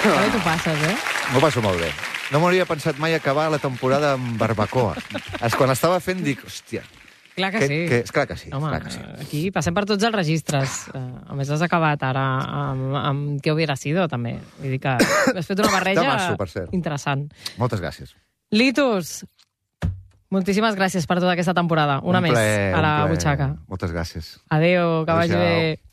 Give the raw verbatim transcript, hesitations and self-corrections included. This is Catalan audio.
Que bé t'ho passes, eh? M'ho passo molt bé. No m'hauria pensat mai acabar la temporada amb barbacoa. És quan estava fent, dic, hòstia... Clar que, que sí. Que, és clar que sí, Home, clar que sí. aquí passem per tots els registres. Uh, a més, has acabat ara amb, amb què hubiera sido, també. Vull dir que has fet una barreja Tamasso, per cert. interessant. Moltes gràcies. Litus, moltíssimes gràcies per tota aquesta temporada. Una un més plaer, a la un plaer. butxaca. Moltes gràcies. Adéu, que vagi Adéu. bé.